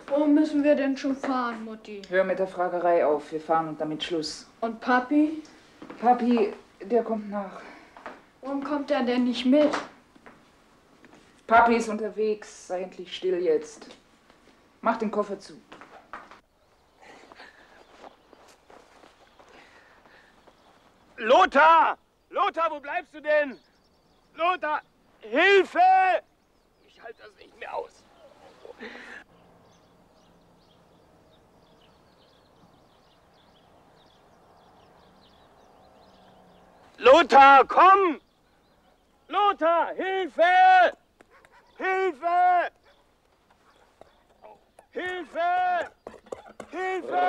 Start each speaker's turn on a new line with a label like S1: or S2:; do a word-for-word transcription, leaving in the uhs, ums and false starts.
S1: Wo müssen wir denn schon fahren, Mutti?
S2: Hör mit der Fragerei auf. Wir fahren und damit Schluss.
S1: Und Papi?
S2: Papi, der kommt nach.
S1: Warum kommt er denn nicht mit?
S2: Papi ist unterwegs. Sei endlich still jetzt. Mach den Koffer zu.
S3: Lothar! Lothar, wo bleibst du denn? Lothar! Hilfe! Ich halte das nicht mehr aus. Lothar, komm! Lothar, Hilfe! Hilfe! Hilfe! Hilfe!